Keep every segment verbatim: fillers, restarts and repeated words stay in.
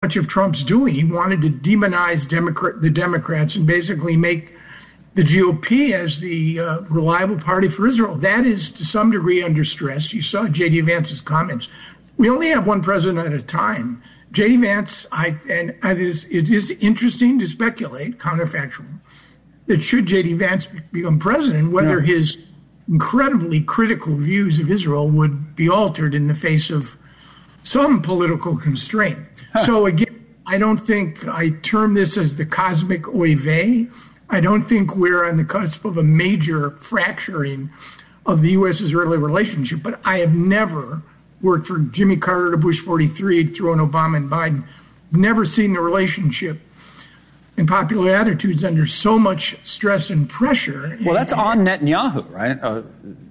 much of Trump's doing. He wanted to demonize Democrat, the Democrats and basically make the G O P as the uh, reliable party for Israel. That is, to some degree, under stress. You saw J D. Vance's comments. We only have one president at a time. J D. Vance, I, and it is, it is interesting to speculate, counterfactual, that should J D. Vance become president, whether yeah. his incredibly critical views of Israel would be altered in the face of some political constraint. Huh. So again, I don't think I term this as the cosmic oy vey. I don't think we're on the cusp of a major fracturing of the U S-Israeli relationship, but I have never worked for Jimmy Carter to Bush forty-three, through an Obama and Biden, never seen the relationship and popular attitudes under so much stress and pressure. Well, that's on Netanyahu, right? Uh,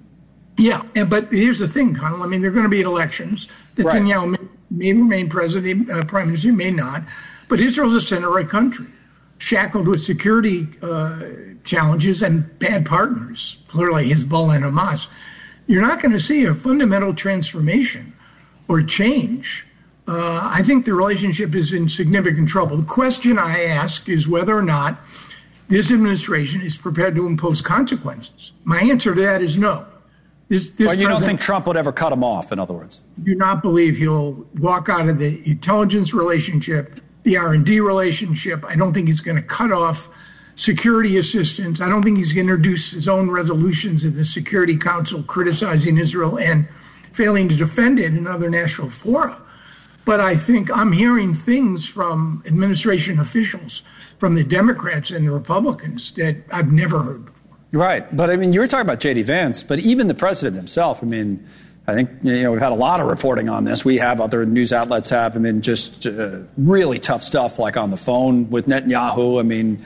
yeah, and, but here's the thing, Connell. I mean, there are going to be elections. Netanyahu right. may, may remain president, uh, prime minister, may not. But Israel's a center-right country, shackled with security uh, challenges and bad partners, clearly Hezbollah and Hamas. You're not going to see a fundamental transformation or change. Uh, I think the relationship is in significant trouble. The question I ask is whether or not this administration is prepared to impose consequences. My answer to that is no. This, this well, you don't think Trump would ever cut him off, in other words? I do not believe he'll walk out of the intelligence relationship, the R and D relationship. I don't think he's going to cut off security assistance. I don't think he's going to introduce his own resolutions in the Security Council criticizing Israel and failing to defend it in other national fora. But I think I'm hearing things from administration officials, from the Democrats and the Republicans, that I've never heard before. Right. But I mean, you were talking about J D. Vance, but even the president himself, I mean, I think, you know, we've had a lot of reporting on this. We have, other news outlets have. I mean, just uh, really tough stuff, like on the phone with Netanyahu. I mean,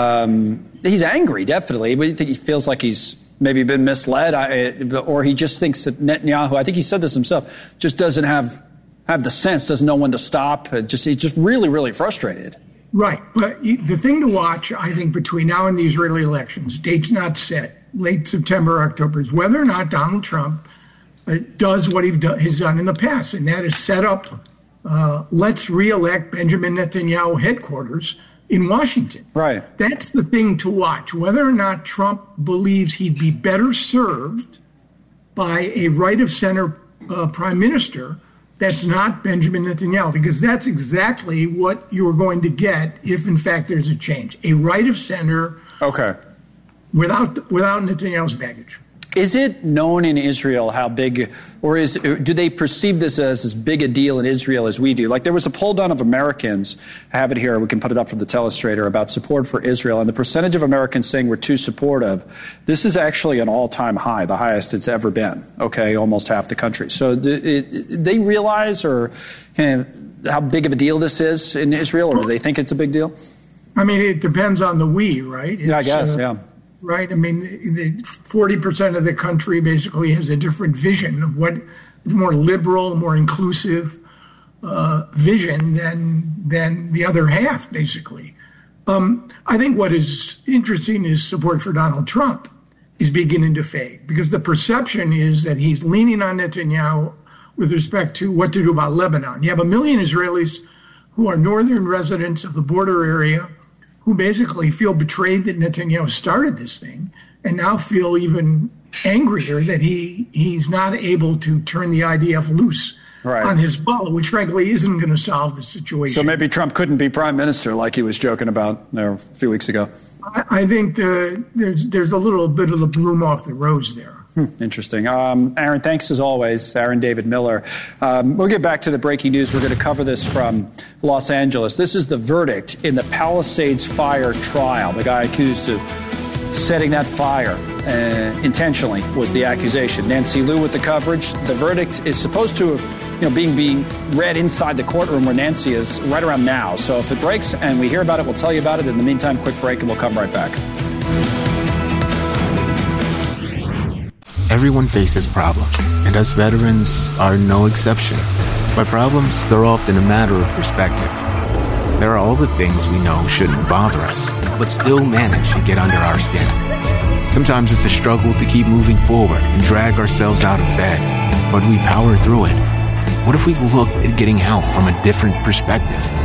um, he's angry, definitely. But you think he feels like he's maybe been misled, I, or he just thinks that Netanyahu, I think he said this himself, just doesn't have have the sense, doesn't know when to stop. It just, he's just really, really frustrated. Right. But the thing to watch, I think, between now and the Israeli elections, date's not set, late September, October, is whether or not Donald Trump uh, does what he do, has done in the past, and that is set up, uh, let's reelect Benjamin Netanyahu headquarters in Washington. Right. That's the thing to watch, whether or not Trump believes he'd be better served by a right-of-center uh, prime minister that's not Benjamin Netanyahu, because that's exactly what you're going to get if, in fact, there's a change. A right-of-center okay. without without Netanyahu's baggage. Is it known in Israel how big, or is do they perceive this as as big a deal in Israel as we do? Like, there was a poll done of Americans, I have it here, we can put it up from the Telestrator, about support for Israel, and the percentage of Americans saying we're too supportive, this is actually an all-time high, the highest it's ever been, okay, almost half the country. So do it, they realize or kind of how big of a deal this is in Israel, or do they think it's a big deal? I mean, it depends on the we, right? It's, yeah, I guess, uh, yeah. Right. I mean, forty percent of the country basically has a different vision of what more liberal, more inclusive uh, vision than than the other half, basically. Um, I think what is interesting is support for Donald Trump is beginning to fade, because the perception is that he's leaning on Netanyahu with respect to what to do about Lebanon. You have a million Israelis who are northern residents of the border area who basically feel betrayed that Netanyahu started this thing, and now feel even angrier that he he's not able to turn the I D F loose right. on Hezbollah, which frankly isn't going to solve the situation. So maybe Trump couldn't be prime minister like he was joking about there a few weeks ago. I, I think the, there's there's a little bit of the bloom off the rose there. Hmm, interesting. Um, Aaron, thanks as always. Aaron David Miller. Um, we'll get back to the breaking news. We're going to cover this from Los Angeles. This is the verdict in the Palisades fire trial. The guy accused of setting that fire uh, intentionally was the accusation. Nancy Liu with the coverage. The verdict is supposed to, you know, being being read inside the courtroom where Nancy is right around now. So if it breaks and we hear about it, we'll tell you about it. In the meantime, quick break and we'll come right back. Everyone faces problems, and us veterans are no exception. But problems, they're often a matter of perspective. There are all the things we know shouldn't bother us, but still manage to get under our skin. Sometimes it's a struggle to keep moving forward and drag ourselves out of bed, but we power through it. What if we looked at getting help from a different perspective?